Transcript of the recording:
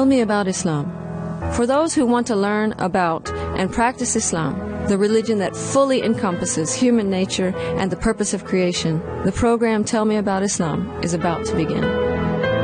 Tell Me About Islam. For those who want to learn about and practice Islam, the religion that fully encompasses human nature and the purpose of creation, the program Tell Me About Islam is about to begin.